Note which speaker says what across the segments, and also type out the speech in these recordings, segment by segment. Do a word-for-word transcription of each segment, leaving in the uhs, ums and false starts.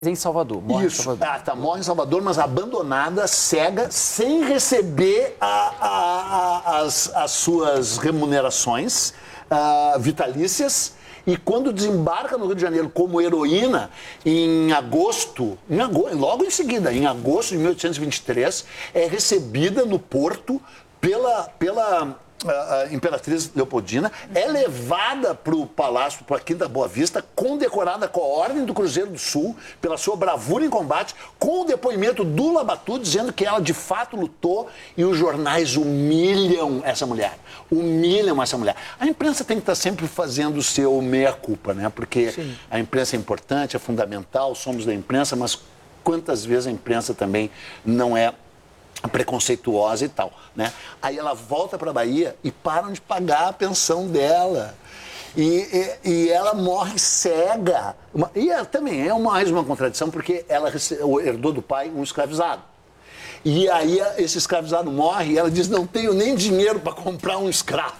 Speaker 1: Em Salvador, morre
Speaker 2: Isso.
Speaker 1: em Salvador.
Speaker 2: Ah, tá, morre em Salvador, mas abandonada, cega, sem receber a, a, a, as, as suas remunerações uh, vitalícias. E quando desembarca no Rio de Janeiro como heroína, em agosto, em agosto, logo em seguida, em agosto de mil oitocentos e vinte e três, é recebida no Porto pela... pela a Imperatriz Leopoldina, é levada para o Palácio, para a Quinta Boa Vista, condecorada com a Ordem do Cruzeiro do Sul, pela sua bravura em combate, com o depoimento do Labatu, dizendo que ela de fato lutou, e os jornais humilham essa mulher. Humilham essa mulher. A imprensa tem que estar sempre fazendo o seu meia-culpa, né? Porque Sim. a imprensa é importante, é fundamental, somos da imprensa, mas quantas vezes a imprensa também não é preconceituosa e tal, né? Aí ela volta para a Bahia e param de pagar a pensão dela. E, e, e ela morre cega. Uma, e ela também é mais uma contradição, porque ela herdou do pai um escravizado. E aí esse escravizado morre e ela diz, não tenho nem dinheiro para comprar um escravo.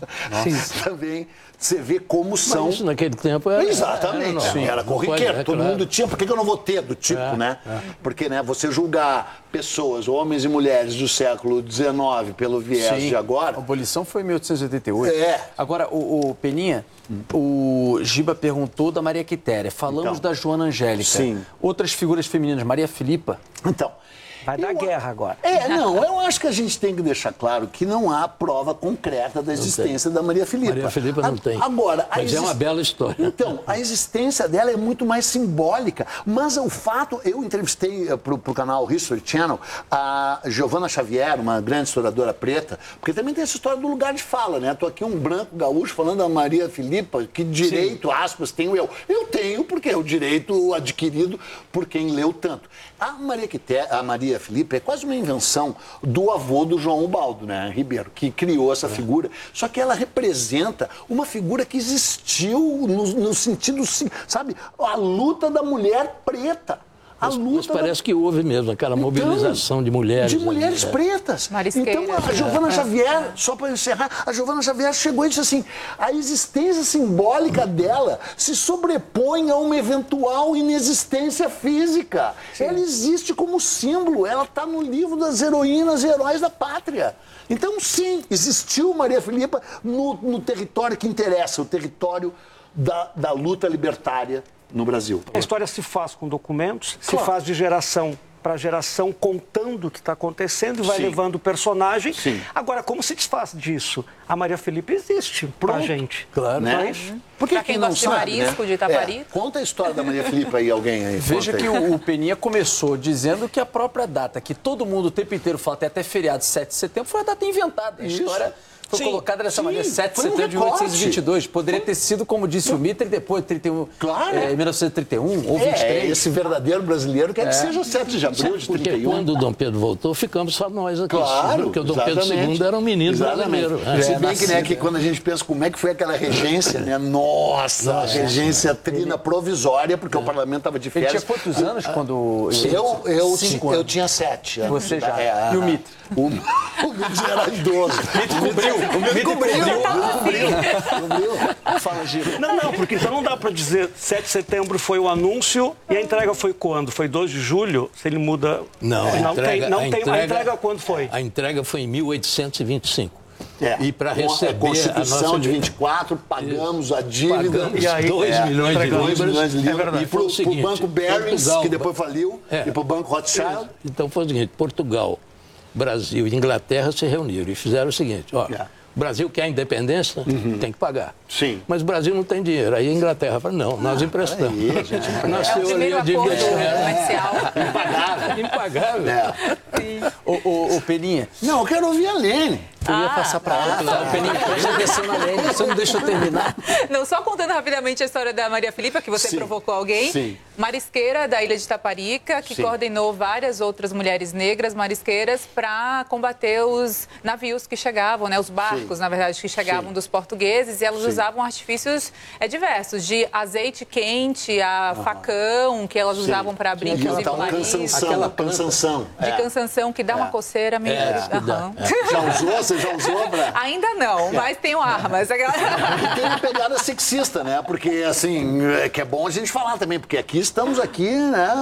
Speaker 2: Também você vê como são...
Speaker 3: Mas isso naquele tempo era...
Speaker 2: Exatamente, era, era corriqueiro, é, todo claro. mundo tinha, por que eu não vou ter do tipo, é, né? É. Porque, né, você julgar pessoas, homens e mulheres do século dezenove pelo viés
Speaker 1: Sim.
Speaker 2: de agora...
Speaker 1: A abolição foi em mil oitocentos e oitenta e oito.
Speaker 2: É.
Speaker 1: Agora, o, o Peninha, hum. o Giba perguntou da Maria Quitéria, falamos
Speaker 2: então,
Speaker 1: da Joana Angélica.
Speaker 2: Sim.
Speaker 1: Outras figuras femininas, Maria Filipa...
Speaker 2: Então...
Speaker 4: Vai dar eu, guerra agora.
Speaker 2: É, não, eu acho que a gente tem que deixar claro que não há prova concreta da existência da Maria Filipa.
Speaker 3: Maria Filipa não
Speaker 2: a,
Speaker 3: tem.
Speaker 2: Agora,
Speaker 3: mas
Speaker 2: exist...
Speaker 3: é uma bela história.
Speaker 2: Então, a existência dela é muito mais simbólica. Mas o fato, eu entrevistei para o canal History Channel a Giovana Xavier, uma grande historiadora preta, porque também tem essa história do lugar de fala, né? Estou aqui um branco gaúcho falando da Maria Filipa, que direito, Sim. aspas, tenho eu. Eu tenho, porque é o direito adquirido por quem leu tanto. A Maria, Quité, a Maria Filipa é quase uma invenção do avô do João Ubaldo, né, Ribeiro, que criou essa é. figura. Só que ela representa uma figura que existiu no, no sentido, sabe, a luta da mulher preta. A
Speaker 3: mas,
Speaker 2: luta
Speaker 3: mas parece
Speaker 2: da...
Speaker 3: que houve mesmo aquela então, mobilização de mulheres.
Speaker 2: De mulheres ali, pretas. Então a Giovana é. Xavier, só para encerrar, a Giovana Xavier chegou e disse assim, a existência simbólica dela se sobrepõe a uma eventual inexistência física. Sim. Ela existe como símbolo, ela está no livro das heroínas e heróis da pátria. Então sim, existiu Maria Filipa no, no território que interessa, o território da, da luta libertária no Brasil.
Speaker 4: A história se faz com documentos,
Speaker 2: claro.
Speaker 4: se faz de geração para geração contando o que está acontecendo e vai Sim. levando o personagem.
Speaker 2: Sim.
Speaker 4: Agora, como se desfaz disso? A Maria Filipa existe para a gente.
Speaker 2: Claro. Né?
Speaker 4: Mas,
Speaker 2: por que
Speaker 5: pra quem
Speaker 2: não
Speaker 5: gosta
Speaker 2: sabe,
Speaker 5: de marisco,
Speaker 2: né?
Speaker 5: de Itaparica.
Speaker 2: É. Conta a história da Maria Filipa aí, alguém aí.
Speaker 1: Veja que o, o Peninha começou dizendo que a própria data, que todo mundo o tempo inteiro fala, tem até feriado sete de setembro, foi a data inventada. A
Speaker 2: Isso.
Speaker 1: história... Foi
Speaker 2: Sim,
Speaker 1: colocada dessa
Speaker 2: sim,
Speaker 1: maneira, sete de
Speaker 2: foi um
Speaker 1: setembro de mil oitocentos e vinte e dois. Poderia
Speaker 2: foi...
Speaker 1: ter sido, como disse foi... o Mitter, depois, trinta e um,
Speaker 2: claro.
Speaker 1: é, mil novecentos e trinta e um ou vinte e três.
Speaker 2: É, esse verdadeiro brasileiro quer é. que seja sete de abril de
Speaker 3: porque
Speaker 2: trinta e um.
Speaker 3: quando o Dom Pedro voltou, ficamos só nós aqui.
Speaker 2: Claro,
Speaker 3: porque o Dom Pedro segundo era um menino
Speaker 2: exatamente.
Speaker 3: brasileiro. É,
Speaker 2: Se bem que, né, que quando a gente pensa como é que foi aquela regência, né? Nossa, Nossa, regência trina provisória, porque é. o parlamento estava de férias.
Speaker 1: Ele tinha quantos anos quando...
Speaker 2: Eu, eu, eu, eu tinha sete anos.
Speaker 1: Você já.
Speaker 2: É,
Speaker 1: e o Mitter?
Speaker 2: O, o Mitter era idoso.
Speaker 1: O Mitter cobriu.
Speaker 2: O Mitter cobriu.
Speaker 5: Cobriu.
Speaker 2: Cobriu. Fala, Giro.
Speaker 4: Não, não, porque então não dá para dizer sete de setembro foi o anúncio e a entrega foi quando? Foi dois de julho? Se ele muda...
Speaker 3: Não, a
Speaker 4: não
Speaker 3: entrega,
Speaker 4: tem, não
Speaker 3: a
Speaker 4: tem,
Speaker 3: entrega,
Speaker 4: a entrega quando foi?
Speaker 3: A entrega foi em mil oitocentos e vinte e cinco.
Speaker 2: É,
Speaker 3: e para receber
Speaker 2: a Constituição
Speaker 3: a nossa...
Speaker 2: de vinte e quatro, pagamos a dívida.
Speaker 3: Pagamos e aí, dois é, milhões de libras.
Speaker 2: milhões de libras.
Speaker 3: É verdade.
Speaker 2: E para o Banco Barings,
Speaker 3: Portugal,
Speaker 2: que depois faliu, é, e para o Banco Rothschild.
Speaker 3: Então foi o seguinte, Portugal, Brasil e Inglaterra se reuniram e fizeram o seguinte, ó... É. O Brasil quer a independência, uhum. tem que pagar.
Speaker 2: Sim.
Speaker 3: Mas o Brasil não tem dinheiro. Aí a Inglaterra fala, não, nós ah, emprestamos.
Speaker 2: Aí, gente,
Speaker 3: nós
Speaker 5: é o primeiro acordo comercial.
Speaker 2: Impagável.
Speaker 3: Impagável.
Speaker 2: É.
Speaker 1: Ô, ô, ô, Peninha.
Speaker 2: Não, eu quero ouvir a Lene.
Speaker 1: Eu ia
Speaker 5: ah,
Speaker 1: passar para ela.
Speaker 5: tá.
Speaker 1: Ah, Peninha, presta atenção na Lene. Você não deixa eu terminar.
Speaker 5: Não, só contando rapidamente a história da Maria Filipa, que você
Speaker 2: Sim.
Speaker 5: provocou alguém.
Speaker 2: Sim.
Speaker 5: Marisqueira da ilha de Itaparica, que Sim. coordenou várias outras mulheres negras marisqueiras para combater os navios que chegavam, né, os barcos, Sim. na verdade, que chegavam Sim. dos portugueses. E elas Sim. usavam artifícios é, diversos, de azeite quente a uhum. facão, que elas Sim. usavam para abrir, inclusive, o nariz.
Speaker 2: Cansanção, aquela cansanção.
Speaker 5: De cansanção, que dá é. uma coceira meio...
Speaker 3: É,
Speaker 5: uhum.
Speaker 3: é.
Speaker 2: Já usou? Você já usou pra...
Speaker 5: Ainda não, mas tenho armas.
Speaker 2: E tem uma pegada sexista, né? Porque, assim, é que é bom a gente falar também, porque aqui estamos aqui, né?